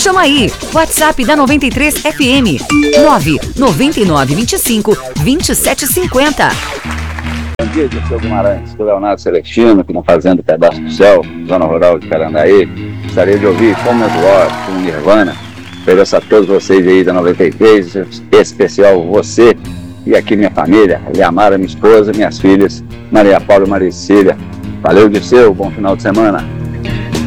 Chama aí, WhatsApp da 93 FM, 99925-2750. Bom dia, Dirceu Guimarães, sou Leonardo Celestino, aqui na Fazenda Pedaço do Céu, zona rural de Carandaí. Gostaria de ouvir Como Edward, com Nirvana. Agradeço a todos vocês aí da 93, em especial você e aqui minha família, Liamara, minha esposa, minhas filhas, Maria Paula e Maricília. Valeu, Dirceu, bom final de semana.